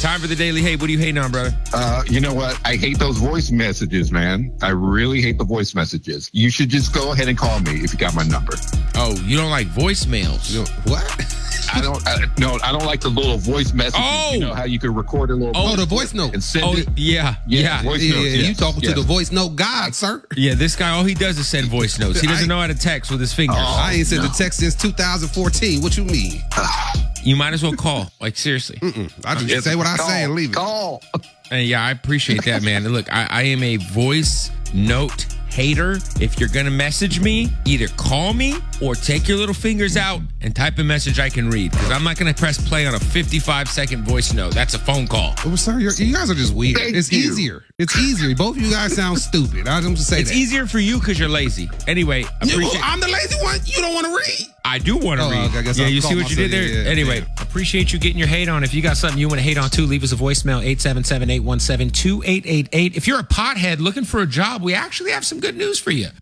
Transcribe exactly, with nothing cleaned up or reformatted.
Time for the Daily Hate. What are you hating on, brother? Uh, you know what? I hate those voice messages, man. I really hate the voice messages. You should just go ahead and call me if you got my number. Oh, you don't like voicemails? You know, what? I don't. I, no, I don't like the little voice messages. Oh. You know how you can record a little. Oh, the voice note. And send Oh, it. yeah, yeah. voice Yeah, notes, yeah, yes, you talking yes. to the voice note god, sir. Yeah, this guy, all he does is send voice notes. He doesn't I- know how to text with his fingers. Oh. I ain't sent no. a text since two thousand fourteen. What you mean? You might as well call. Like, seriously. Mm-mm. I just Yes, say what I call, say and leave it. Call. And yeah, I appreciate that, man. And look, I, I am a voice note hater. If you're going to message me, either call me or take your little fingers out and type a message I can read. Because I'm not going to press play on a fifty-five second voice note. That's a phone call. Oh, sir, you're, you guys are just weird. Thank it's you. easier. It's easier. Both of you guys sound stupid. I just say It's that. easier for you because you're lazy. Anyway, You- appreciate. I'm the lazy one. You don't want to read. I do want to Oh, read. okay, I guess yeah, I'll you call see what you did myself. there? Yeah, yeah, anyway, yeah. appreciate you getting your hate on. If you got something you want to hate on too, leave us a voicemail, eight seven seven, eight one seven, two eight eight eight. If you're a pothead looking for a job, we actually have some good news for you.